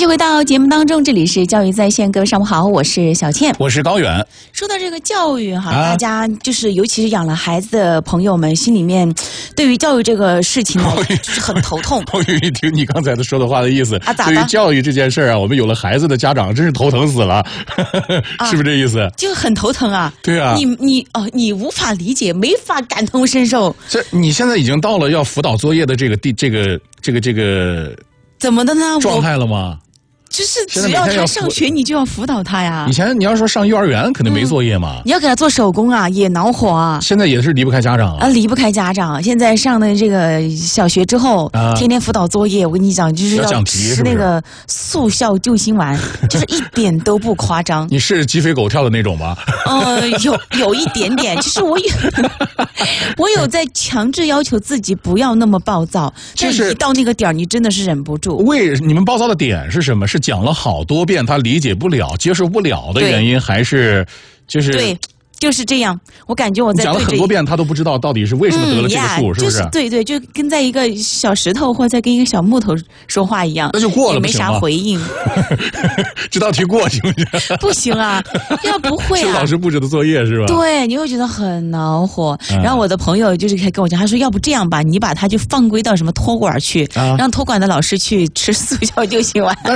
续回到节目当中，这里是教育在线，各位上午好，我是小倩， 我是高远。 说到这个教育哈，大家就是尤其是养了孩子的朋友们，心里面对于教育这个事情呢，就是很头痛。 我有一听你刚才说的话的意思啊，咋的？ 对于教育这件事啊，我们有了孩子的家长真是头疼死了，是不是这意思？ 就很头疼啊。 对啊， 你无法理解，没法感同身受。 你现在已经到了要辅导作业的这个怎么的呢？ 状态了吗？ 就是只要他上学，你就要辅导他呀。 以前你要说上幼儿园，肯定没作业嘛。 你要给他做手工啊，也恼火啊。 现在也是离不开家长啊。 离不开家长。现在上的这个小学之后，天天辅导作业，我跟你讲，就是要吃那个速效救心丸，就是一点都不夸张。 你是鸡飞狗跳的那种吗？ 有一点点，就是我有在强制要求自己不要那么暴躁，但是一到那个点儿，你真的是忍不住。 你们暴躁的点是什么？是讲了好多遍他理解不了、接受不了的原因，还是对，就是这样。我感觉我在讲了很多遍，他都不知道到底是为什么得了这个数，是不是？ 对，就跟在一个小石头或在跟一个小木头说话一样， 那就过了， 也没啥回应。 这道题过行不行？ 不行啊，要不会啊。 是老师布置的作业是吧？ 对，你会觉得很恼火。然后我的朋友就是跟我讲，他说要不这样吧，你把他就放归到什么托管去，让托管的老师去吃速效救心丸。